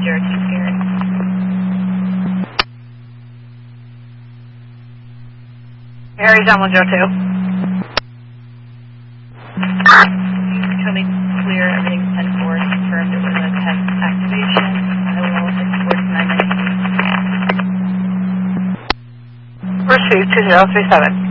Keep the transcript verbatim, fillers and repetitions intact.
zero two Gary. Harry's on one zero two. Tell me clear, everything's ten four, confirmed it was a test activation. I will head towards nine ninety-eight. Received two zero three seven.